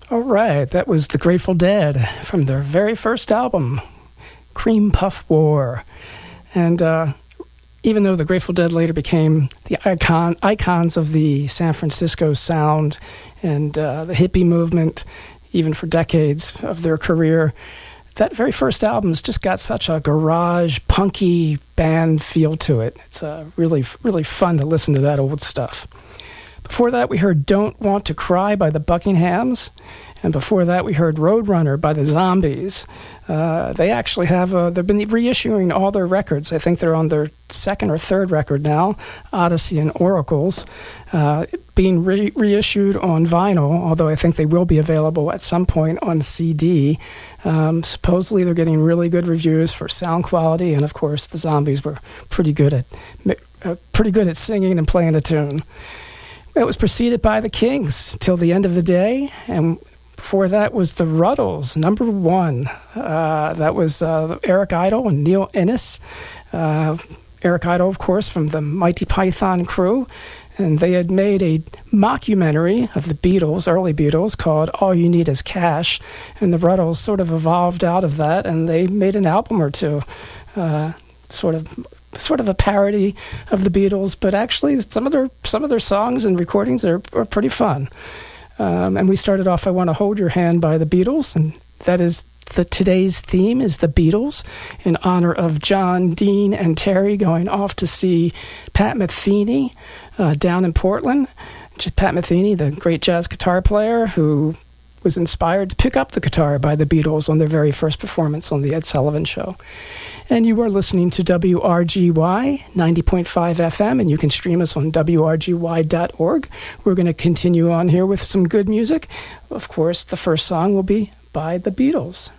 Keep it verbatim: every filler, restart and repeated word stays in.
All right, that was the Grateful Dead from their very first album, Cream Puff War. And uh, even though the Grateful Dead later became the icon icons of the San Francisco sound and uh, the hippie movement, even for decades of their career, that very first album's just got such a garage, punky band feel to it. It's uh, really, really fun to listen to that old stuff. Before that, we heard Don't Want to Cry by the Buckinghams. And before that, we heard Roadrunner by the Zombies. Uh, they actually have, uh, they've been reissuing all their records. I think they're on their second or third record now, Odyssey and Oracles, uh, being re- reissued on vinyl, although I think they will be available at some point on C D. Um, supposedly, they're getting really good reviews for sound quality, and of course, the Zombies were pretty good at, uh, pretty good at singing and playing a tune. It was preceded by the Kings till the end of the day, and before that was the Ruddles, number one. Uh, that was uh, Eric Idle and Neil Innes. Uh, Eric Idle, of course, from the Mighty Python crew, and they had made a mockumentary of the Beatles, early Beatles, called All You Need Is Cash, and the Ruddles sort of evolved out of that, and they made an album or two, uh, sort of sort of a parody of the Beatles, but actually some of their some of their songs and recordings are, are pretty fun. Um, and we started off I Want to Hold Your Hand by the Beatles, and that is the today's theme is the Beatles, in honor of John, Dean, and Terry going off to see Pat Metheny uh, down in Portland. Pat Metheny, the great jazz guitar player who was inspired to pick up the guitar by the Beatles on their very first performance on The Ed Sullivan Show. And you are listening to W R G Y ninety point five F M, and you can stream us on W R G Y dot org. We're going to continue on here with some good music. Of course, the first song will be by the Beatles.